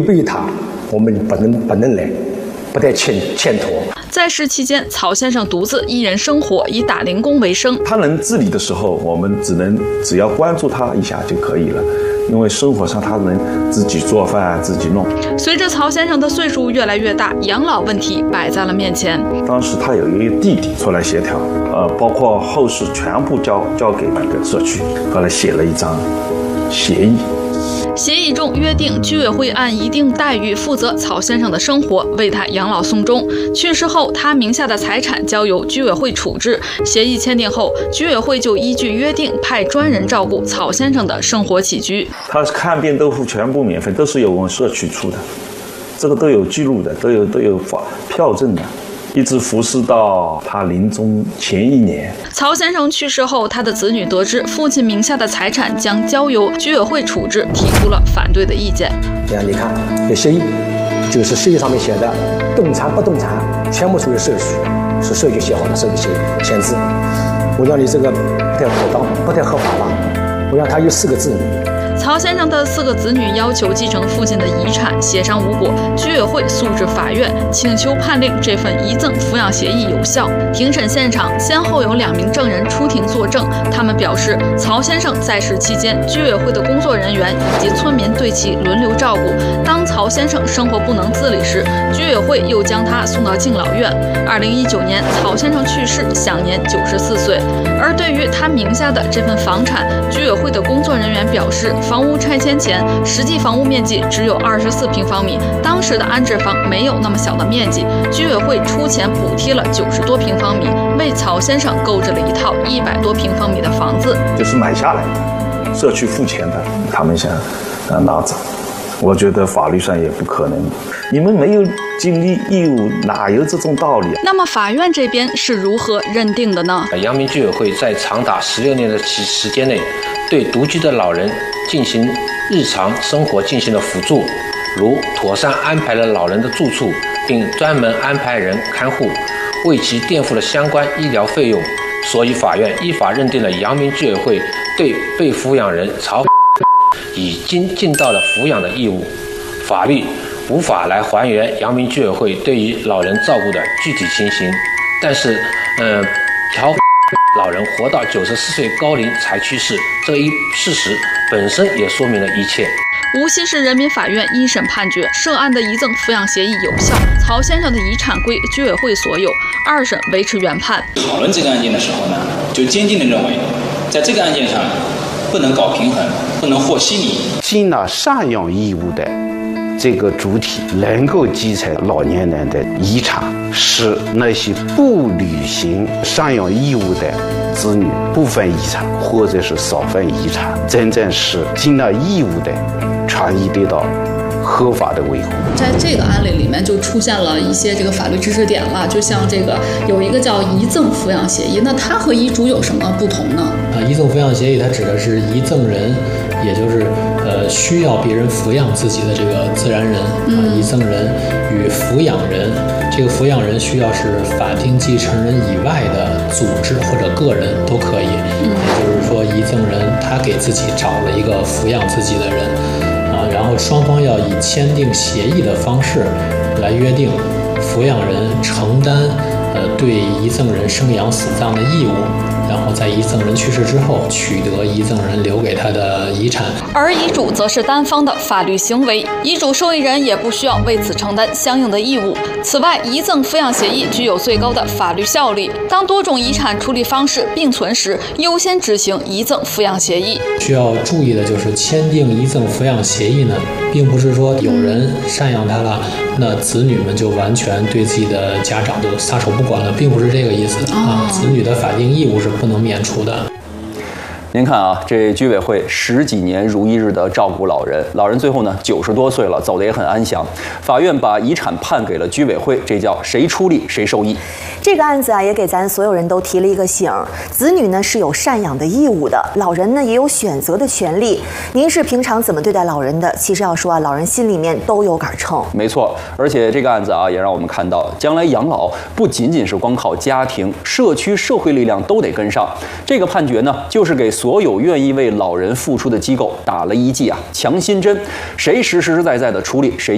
备他，我们不能来，不得欠托。 在世期间，曹先生独自一人生活，以打零工为生。 他能自理的时候，我们只要关注他一下就可以了。因为生活上他能自己做饭自己弄。 随着曹先生的岁数越来越大，养老问题摆在了面前。 当时他有一个弟弟出来协调，包括后事全部交给那个社区，后来写了一张协议。 协议中约定，居委会按一定待遇负责曹先生的生活，为他养老送终。去世后，他名下的财产交由居委会处置。协议签订后，居委会就依据约定派专人照顾曹先生的生活起居。 他看病都全部免费，都是由我们社区出的，这个都有记录的，都有票证的。一直服侍到他临终前1年。 曹先生去世后，他的子女得知父亲名下的财产将交由居委会处置，提出了反对的意见。 这样你看，这协议就是协议上面写的，动产不动产全部属于社区，是社区写好的社区签字。我让你这个不太合法了，我让他有4个子女。 曹先生的4个子女要求继承父亲的遗产，协商无果，居委会诉至法院，请求判令这份遗赠抚养协议有效。庭审现场先后有2名证人出庭作证，他们表示，曹先生在世期间，居委会的工作人员以及村民对其轮流照顾。当曹先生生活不能自理时，居委会又将他送到敬老院。2019年，曹先生去世，享年94岁。而对于他名下的这份房产，居委会的工作人员表示，房屋拆迁前，实际房屋面积只有24平方米，当时的安置房没有那么小的面积，居委会出钱补贴了90多平方米，为曹先生购置了一套100多平方米的房子。 就是买下来的，社区付钱的，他们想拿走，我觉得法律上也不可能。你们没有尽力义务，哪有这种道理？ 那么法院这边是如何认定的呢？ 阳明居委会在长达16年的时间内，对独居的老人进行日常生活进行了辅助，如妥善安排了老人的住处，并专门安排人看护，为其垫付了相关医疗费用。所以法院依法认定了阳明居委会对被抚养人曹已经尽到了抚养的义务，法律无法来还原阳明居委会对于老人照顾的具体情形。但是，曹老人活到94岁高龄才去世，这一事实本身也说明了一切。 无锡市人民法院一审判决，涉案的遗赠抚养协议有效，曹先生的遗产归居委会所有。2审维持原判。 讨论这个案件的时候呢，就坚定地认为，在这个案件上不能搞平衡，不能和稀泥。 尽了赡养义务的这个主体能够继承老年人的遗产，使那些不履行赡养义务的子女部分遗产或者是少份遗产，真正是尽了义务的权益得到合法的维护。 在这个案例里面就出现了一些这个法律知识点了，就像这个有一个叫遗赠抚养协议，那它和遗嘱有什么不同呢？ 遗赠抚养协议它指的是遗赠人，也就是需要别人抚养自己的这个自然人遗赠人与抚养人，这个抚养人需要是法定继承人以外的组织或者个人都可以。也就是说，遗赠人他给自己找了一个抚养自己的人。然后双方要以签订协议的方式来约定，抚养人承担对遗赠人生养死葬的义务，然后在遗赠人去世之后取得遗赠人留给他的遗产。 而遗嘱则是单方的法律行为，遗嘱受益人也不需要为此承担相应的义务。此外，遗赠抚养协议具有最高的法律效力，当多种遗产处理方式并存时，优先执行遗赠抚养协议。 需要注意的就是签订遗赠抚养协议呢，并不是说有人赡养他了，那子女们就完全对自己的家长就撒手不管了，并不是这个意思子女的法定义务是不能免除的。 您看啊，这居委会10几年如一日的照顾老人，老人最后呢90多岁了，走得也很安详。法院把遗产判给了居委会，这叫谁出力谁受益。 这个案子啊，也给咱所有人都提了一个醒：子女呢是有赡养的义务的，老人呢也有选择的权利。您是平常怎么对待老人的？其实要说啊，老人心里面都有杆秤。 没错，而且这个案子啊，也让我们看到，将来养老不仅仅是光靠家庭、社区、社会力量都得跟上。这个判决呢，就是给所有愿意为老人付出的机构打了一剂强心针，谁实实在在的处理，谁